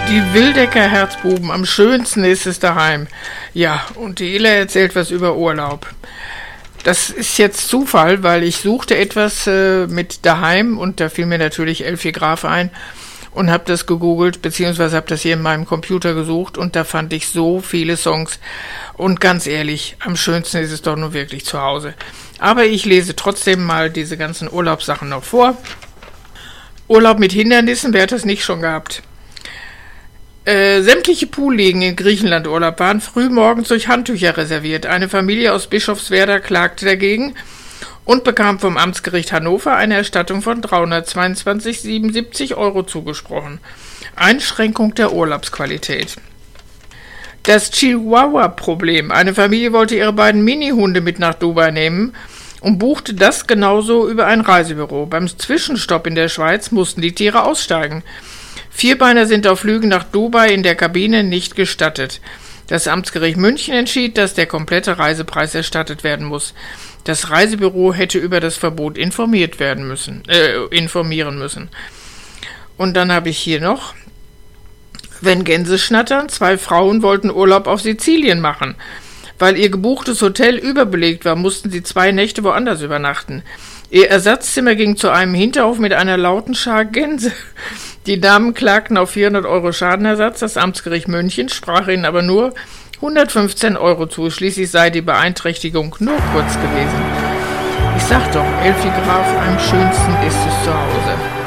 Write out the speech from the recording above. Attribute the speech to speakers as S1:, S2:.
S1: Die Wildecker Herzbuben, am schönsten ist es daheim. Ja, und die Illa erzählt was über Urlaub. Das ist jetzt Zufall, weil ich suchte etwas mit daheim und da fiel mir natürlich Elfie Graf ein und habe das gegoogelt, beziehungsweise habe das hier in meinem Computer gesucht und da fand ich so viele Songs. Und ganz ehrlich, am schönsten ist es doch nur wirklich zu Hause. Aber ich lese trotzdem mal diese ganzen Urlaubssachen noch vor. Urlaub mit Hindernissen, wer hat das nicht schon gehabt? Sämtliche Poolliegen in Griechenland-Urlaub waren frühmorgens durch Handtücher reserviert. Eine Familie aus Bischofswerda klagte dagegen und bekam vom Amtsgericht Hannover eine Erstattung von 322,77 € zugesprochen. Einschränkung der Urlaubsqualität. Das Chihuahua-Problem. Eine Familie wollte ihre beiden Mini-Hunde mit nach Dubai nehmen und buchte das genauso über ein Reisebüro. Beim Zwischenstopp in der Schweiz mussten die Tiere aussteigen. Vierbeiner sind auf Flügen nach Dubai in der Kabine nicht gestattet. Das Amtsgericht München entschied, dass der komplette Reisepreis erstattet werden muss. Das Reisebüro hätte über das Verbot informieren müssen. Und dann habe ich hier noch, wenn Gänse schnattern, 2 Frauen wollten Urlaub auf Sizilien machen. Weil ihr gebuchtes Hotel überbelegt war, mussten sie 2 Nächte woanders übernachten. Ihr Ersatzzimmer ging zu einem Hinterhof mit einer lauten Schar Gänse. Die Damen klagten auf 400 € Schadenersatz. Das Amtsgericht München sprach ihnen aber nur 115 € zu. Schließlich sei die Beeinträchtigung nur kurz gewesen. Ich sag doch, Elfie Graf, am schönsten ist es zu Hause.